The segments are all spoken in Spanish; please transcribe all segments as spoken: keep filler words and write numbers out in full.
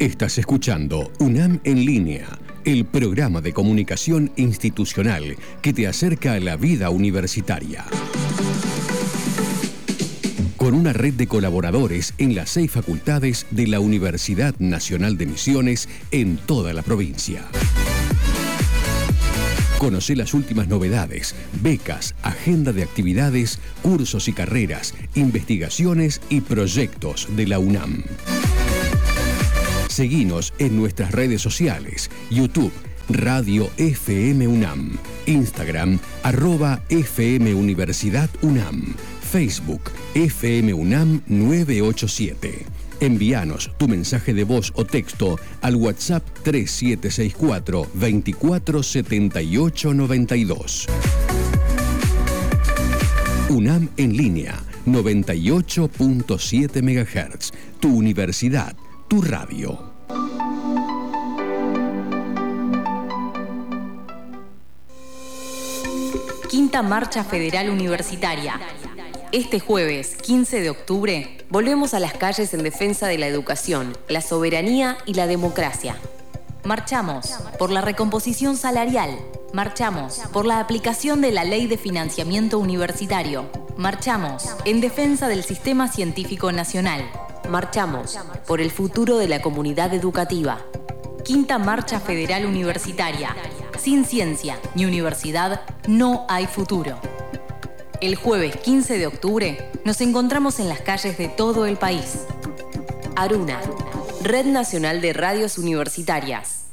Estás escuchando UNAM en línea, el programa de comunicación institucional que te acerca a la vida universitaria. Con una red de colaboradores en las seis facultades de la Universidad Nacional de Misiones en toda la provincia. Conoce las últimas novedades, becas, agenda de actividades, cursos y carreras, investigaciones y proyectos de la UNAM. Seguinos en nuestras redes sociales, YouTube, Radio F M UNAM, Instagram, arroba F M Universidad UNAM, Facebook, F M UNAM nueve ocho siete. Envíanos tu mensaje de voz o texto al WhatsApp tres siete seis cuatro, veinticuatro setenta y ocho noventa y dos. UNAM en línea, noventa y ocho punto siete megahertz. Tu universidad, tu radio. Quinta Marcha Federal Universitaria. Este jueves, quince de octubre, volvemos a las calles en defensa de la educación, la soberanía y la democracia. Marchamos por la recomposición salarial. Marchamos por la aplicación de la Ley de Financiamiento Universitario. Marchamos en defensa del Sistema Científico Nacional. Marchamos por el futuro de la comunidad educativa. Quinta Marcha Federal Universitaria. Sin ciencia ni universidad no hay futuro. El jueves quince de octubre nos encontramos en las calles de todo el país. Aruna, Red Nacional de Radios Universitarias.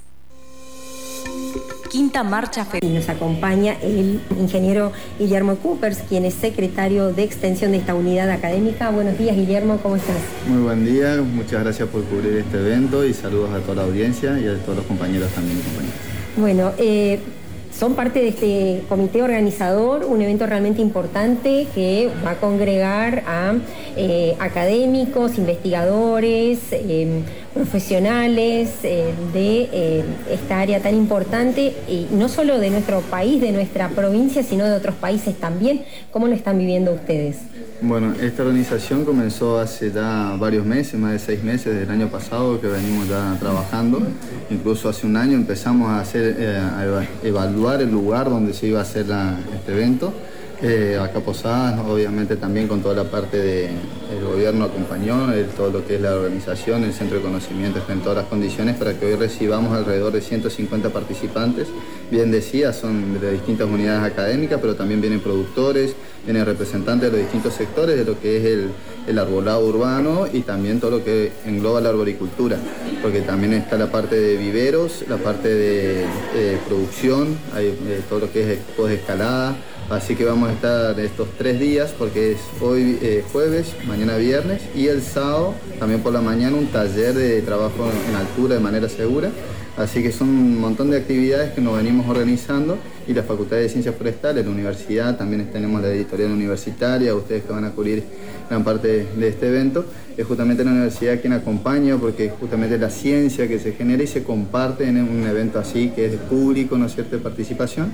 Quinta Marcha Federal. Y nos acompaña el ingeniero Guillermo Coopers, quien es secretario de extensión de esta unidad académica. Buenos días, Guillermo, ¿cómo estás? Muy buen día, muchas gracias por cubrir este evento y saludos a toda la audiencia y a todos los compañeros también y compañeras. Bueno, eh, son parte de este comité organizador, un evento realmente importante que va a congregar a eh, académicos, investigadores, eh, profesionales eh, de eh, esta área tan importante, y no solo de nuestro país, de nuestra provincia, sino de otros países también. ¿Cómo lo están viviendo ustedes? Bueno, esta organización comenzó hace ya varios meses, más de seis meses del año pasado que venimos ya trabajando. Incluso hace un año empezamos a, hacer, eh, a evaluar el lugar donde se iba a hacer la, este evento. Eh, acá Posadas, obviamente también con toda la parte del gobierno acompañó, el, todo lo que es la organización, el centro de conocimiento está en todas las condiciones para que hoy recibamos alrededor de ciento cincuenta participantes. Bien decía, son de distintas unidades académicas, pero también vienen productores, vienen representantes de los distintos sectores de lo que es el, el arbolado urbano y también todo lo que engloba la arboricultura, porque también está la parte de viveros, la parte de eh, producción, hay eh, todo lo que es equipos de escalada. Así que vamos a estar estos tres días, porque es hoy eh, jueves, mañana viernes, y el sábado, también por la mañana, un taller de trabajo en altura de manera segura. Así que son un montón de actividades que nos venimos organizando, y la Facultad de Ciencias Forestales, la universidad, también tenemos la editorial universitaria, ustedes que van a cubrir gran parte de, de este evento. Es justamente la universidad quien acompaña, porque justamente la ciencia que se genera y se comparte en un evento así, que es público, ¿no es cierto?, de participación.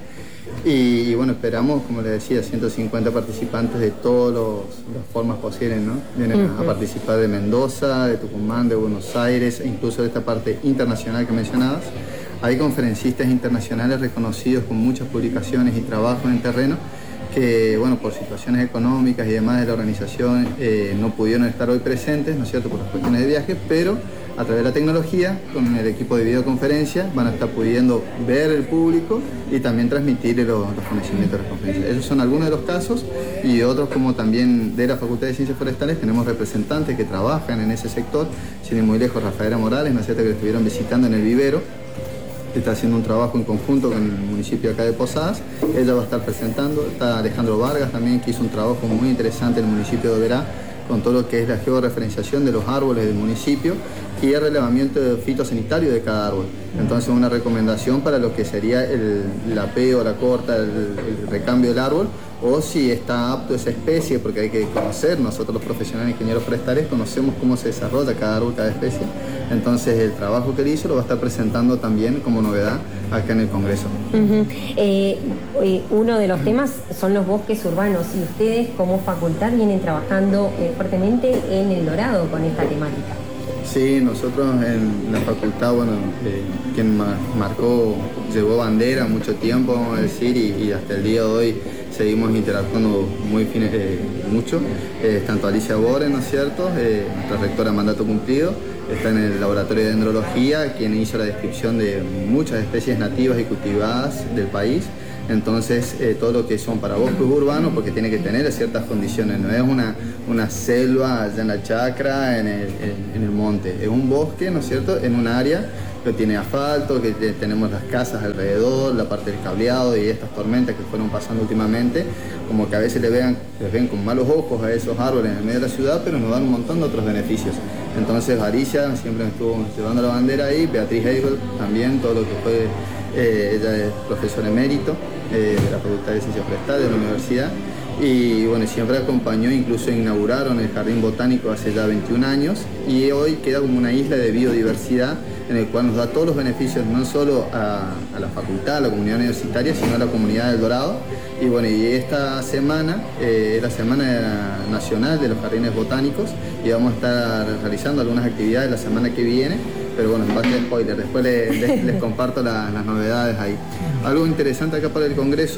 Y, y bueno, esperamos, como les decía, ciento cincuenta participantes de todas las formas posibles, ¿no? Vienen uh-huh. a participar de Mendoza, de Tucumán, de Buenos Aires, e incluso de esta parte internacional que mencionabas. Hay conferencistas internacionales reconocidos con muchas publicaciones y trabajos en terreno que, bueno, por situaciones económicas y demás de la organización eh, no pudieron estar hoy presentes, ¿no es cierto?, por las cuestiones de viaje, pero a través de la tecnología, con el equipo de videoconferencia, van a estar pudiendo ver el público y también transmitir los, los conocimientos de las conferencias. Esos son algunos de los casos, y otros, como también de la Facultad de Ciencias Forestales, tenemos representantes que trabajan en ese sector, sin ir muy lejos, Rafaela Morales, ¿no es cierto?, que lo estuvieron visitando en el vivero. Está haciendo un trabajo en conjunto con el municipio acá de Posadas. Ella va a estar presentando. Está Alejandro Vargas también, que hizo un trabajo muy interesante en el municipio de Oberá, con todo lo que es la georreferenciación de los árboles del municipio y el relevamiento fitosanitario de cada árbol. Entonces, una recomendación para lo que sería el, el apeo, la corta, el, el recambio del árbol, o si está apto esa especie, porque hay que conocer, nosotros los profesionales ingenieros forestales conocemos cómo se desarrolla cada árbol, cada especie. Entonces, el trabajo que él hizo lo va a estar presentando también como novedad acá en el Congreso. Uh-huh. eh, eh, uno de los temas son los bosques urbanos, y ustedes como facultad vienen trabajando eh, fuertemente en El Dorado con esta temática. Sí, nosotros en la facultad, bueno, eh, quien ma- marcó, llevó bandera mucho tiempo, vamos a decir, y, y hasta el día de hoy seguimos interactuando muy fine- eh, mucho. Eh, tanto Alicia Boren, ¿no es cierto?, eh, nuestra rectora mandato cumplido, está en el laboratorio de dendrología, quien hizo la descripción de muchas especies nativas y cultivadas del país. Entonces, eh, todo lo que son para bosques urbanos, porque tiene que tener ciertas condiciones, no es una, una selva allá en la chacra, en el, en, en el monte, es un bosque, ¿no es cierto?, en un área que tiene asfalto, que te, tenemos las casas alrededor, la parte del cableado y estas tormentas que fueron pasando últimamente, como que a veces le vean, les ven con malos ojos a esos árboles en el medio de la ciudad, pero nos dan un montón de otros beneficios. Entonces, Alicia siempre estuvo llevando la bandera ahí, Beatriz Hegel también, todo lo que fue, eh, ella es profesora emérito eh, de la Facultad de Ciencias Forestales de la universidad, y bueno, siempre acompañó, incluso inauguraron el Jardín Botánico hace ya veintiún años, y hoy queda como una isla de biodiversidad en el cual nos da todos los beneficios, no solo a, a la facultad, a la comunidad universitaria, sino a la comunidad del Dorado. Y bueno, y esta semana eh, es la Semana Nacional de los Jardines Botánicos, y vamos a estar realizando algunas actividades la semana que viene, pero bueno, en base a spoiler, después les, les, les comparto la, las novedades ahí. Algo interesante acá para el Congreso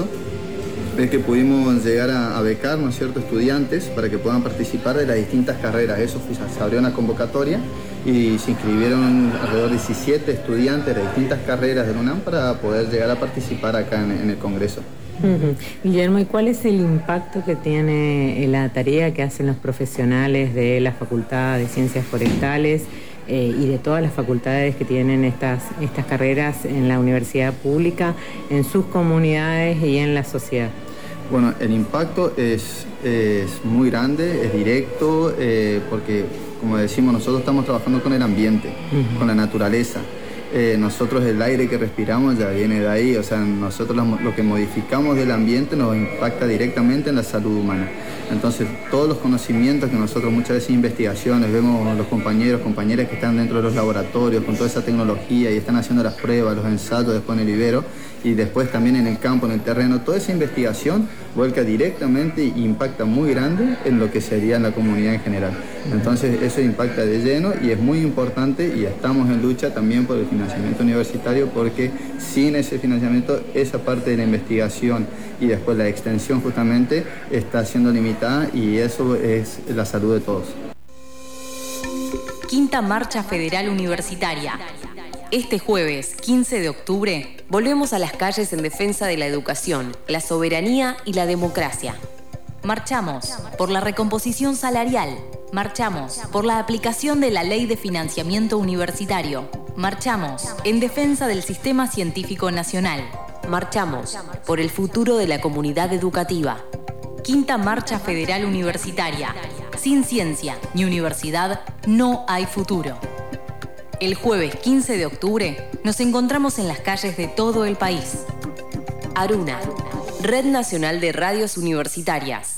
es que pudimos llegar a, a becar, ¿no es cierto?, estudiantes para que puedan participar de las distintas carreras. Eso fue, se abrió una convocatoria y se inscribieron alrededor de diecisiete estudiantes de distintas carreras de la UNAM para poder llegar a participar acá en, en el Congreso. Uh-huh. Guillermo, ¿y cuál es el impacto que tiene la tarea que hacen los profesionales de la Facultad de Ciencias Forestales eh, y de todas las facultades que tienen estas, estas carreras en la universidad pública, en sus comunidades y en la sociedad? Bueno, el impacto es, es muy grande, es directo, eh, porque, como decimos, nosotros estamos trabajando con el ambiente, uh-huh. con la naturaleza. Eh, nosotros el aire que respiramos ya viene de ahí, o sea, nosotros lo que modificamos del ambiente nos impacta directamente en la salud humana. Entonces, todos los conocimientos que nosotros muchas veces investigaciones, vemos los compañeros, compañeras que están dentro de los laboratorios con toda esa tecnología y están haciendo las pruebas, los ensayos después en el vivero y después también en el campo, en el terreno, toda esa investigación vuelca directamente e impacta muy grande en lo que sería en la comunidad en general. Entonces, eso impacta de lleno y es muy importante y estamos en lucha también por el financiamiento universitario, porque sin ese financiamiento, esa parte de la investigación y después la extensión justamente está siendo limitada y eso es la salud de todos. Quinta Marcha Federal Universitaria. Este jueves, quince de octubre, volvemos a las calles en defensa de la educación, la soberanía y la democracia. Marchamos por la recomposición salarial. Marchamos por la aplicación de la Ley de Financiamiento Universitario. Marchamos en defensa del Sistema Científico Nacional. Marchamos por el futuro de la comunidad educativa. Quinta Marcha Federal Universitaria. Sin ciencia ni universidad no hay futuro. El jueves quince de octubre nos encontramos en las calles de todo el país. ARUNA, Red Nacional de Radios Universitarias.